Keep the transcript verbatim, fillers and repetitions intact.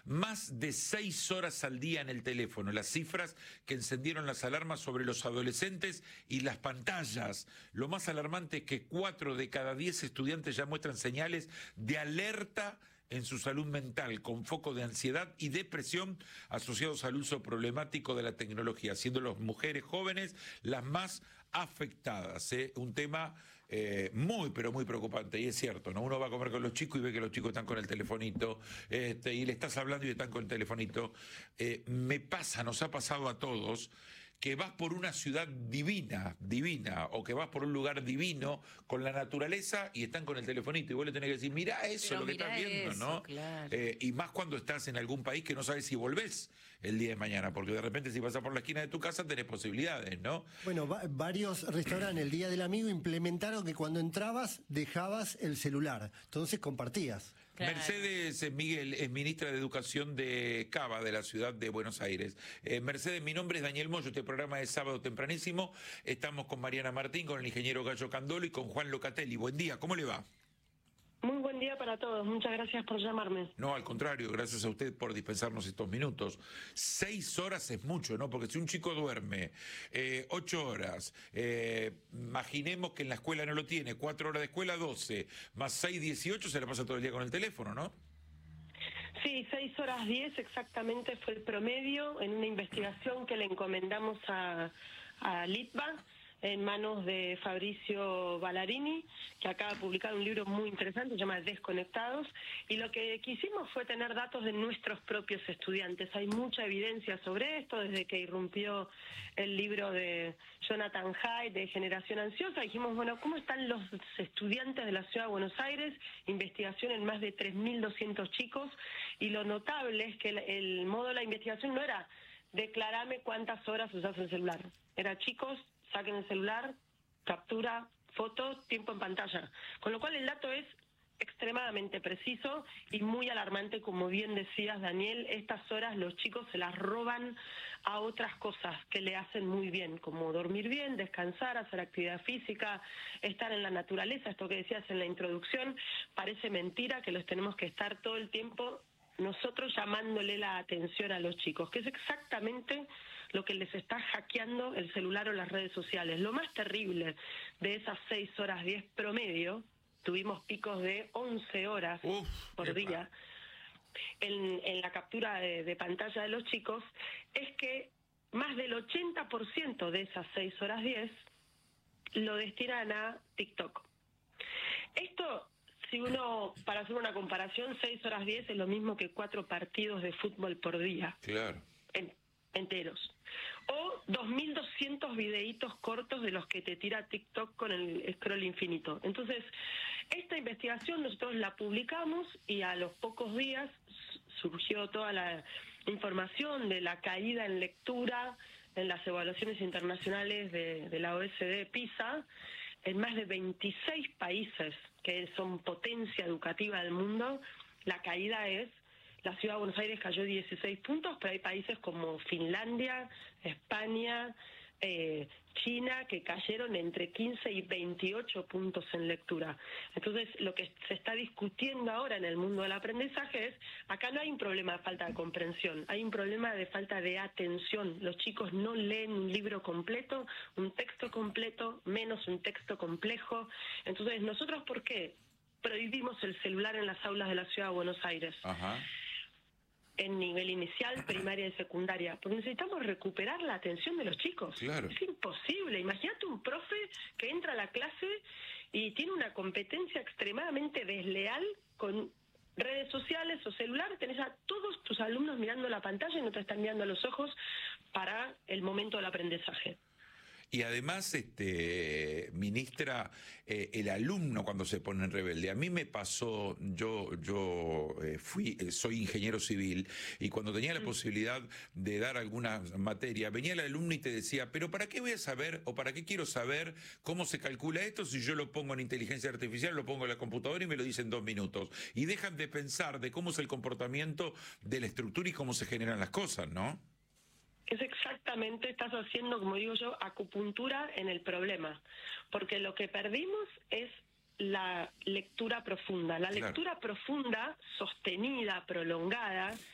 más de seis horas al día en el teléfono. Las cifras que encendieron las alarmas sobre los adolescentes y las pantallas. Lo más alarmante es que cuatro de cada diez estudiantes ya muestran señales de alerta en su salud mental, con foco de ansiedad y depresión asociados al uso problemático de la tecnología, siendo las mujeres jóvenes las más afectadas. ¿eh? Un tema eh, muy, pero muy preocupante, y es cierto, ¿no? Uno va a comer con los chicos y ve que los chicos están con el telefonito, este, y le estás hablando y están con el telefonito. Eh, me pasa, nos ha pasado a todos, que vas por una ciudad divina, divina, o que vas por un lugar divino con la naturaleza y están con el telefonito y vos le tenés que decir, mirá eso, Pero lo que mirá estás viendo, eso, ¿no? claro. Eh, y más cuando estás en algún país que no sabes si volvés el día de mañana, porque de repente si pasás por la esquina de tu casa tenés posibilidades, ¿no? Bueno, va varios restaurantes el Día del Amigo implementaron que cuando entrabas dejabas el celular, entonces compartías. Claro. Mercedes Miguel es ministra de Educación de Cava, de la ciudad de Buenos Aires. Eh, Mercedes, mi nombre es Daniel Moyo, este programa es sábado tempranísimo. Estamos con Mariana Martín, con el ingeniero Gallo Candolo y con Juan Locatelli. Buen día, ¿cómo le va? Muy buen día para todos, muchas gracias por llamarme. No, al contrario, gracias a usted por dispensarnos estos minutos. Seis horas es mucho, ¿no? Porque si un chico duerme eh, ocho horas, eh, imaginemos que en la escuela no lo tiene, cuatro horas de escuela, doce, más seis, dieciocho, se la pasa todo el día con el teléfono, ¿no? Sí, seis horas diez exactamente fue el promedio en una investigación que le encomendamos a, a Litva, en manos de Fabricio Ballarini, que acaba de publicar un libro muy interesante, se llama Desconectados, y lo que quisimos fue tener datos de nuestros propios estudiantes. Hay mucha evidencia sobre esto, desde que irrumpió el libro de Jonathan Haidt, de Generación Ansiosa, dijimos, bueno, ¿cómo están los estudiantes de la Ciudad de Buenos Aires? Investigación en más de tres mil doscientos chicos, y lo notable es que el, el modo de la investigación no era declarame cuántas horas usas el celular, era chicos, saquen el celular, captura, foto, tiempo en pantalla. Con lo cual el dato es extremadamente preciso y muy alarmante, como bien decías, Daniel. Estas horas los chicos se las roban a otras cosas que le hacen muy bien, como dormir bien, descansar, hacer actividad física, estar en la naturaleza. Esto que decías en la introducción, parece mentira que los tenemos que estar todo el tiempo nosotros llamándole la atención a los chicos, que es exactamente lo que les está hackeando el celular o las redes sociales. Lo más terrible de esas seis horas diez promedio, tuvimos picos de once horas Uf, por epa. día en, en la captura de, de pantalla de los chicos, es que más del ochenta por ciento de esas seis horas diez lo destinan a TikTok. Esto, si uno, para hacer una comparación, seis horas diez es lo mismo que cuatro partidos de fútbol por día. Claro. En, enteros. O dos mil doscientos videitos cortos de los que te tira TikTok con el scroll infinito. Entonces, esta investigación nosotros la publicamos y a los pocos días surgió toda la información de la caída en lectura en las evaluaciones internacionales de, de la O E C D PISA, en más de veintiséis países que son potencia educativa del mundo. La caída es, la Ciudad de Buenos Aires cayó dieciséis puntos, pero hay países como Finlandia, España, eh, China, que cayeron entre quince y veintiocho puntos en lectura. Entonces, lo que se está discutiendo ahora en el mundo del aprendizaje es, acá no hay un problema de falta de comprensión, hay un problema de falta de atención. Los chicos no leen un libro completo, un texto completo, menos un texto complejo. Entonces, ¿nosotros por qué prohibimos el celular en las aulas de la Ciudad de Buenos Aires? Ajá. En nivel inicial, primaria y secundaria, porque necesitamos recuperar la atención de los chicos. Claro. Es imposible. Imagínate un profe que entra a la clase y tiene una competencia extremadamente desleal con redes sociales o celular, tenés a todos tus alumnos mirando la pantalla y no te están mirando a los ojos para el momento del aprendizaje. Y además, este, ministra, eh, el alumno cuando se pone en rebelde. A mí me pasó, yo, yo eh, fui, eh, soy ingeniero civil, y cuando tenía la posibilidad de dar alguna materia, venía el alumno y te decía, pero ¿para qué voy a saber o para qué quiero saber cómo se calcula esto si yo lo pongo en inteligencia artificial, lo pongo en la computadora y me lo dice en dos minutos? Y dejan de pensar de cómo es el comportamiento de la estructura y cómo se generan las cosas, ¿no? Es exactamente, estás haciendo, como digo yo, acupuntura en el problema, porque lo que perdimos es la lectura profunda. La Claro. lectura profunda, sostenida, prolongada,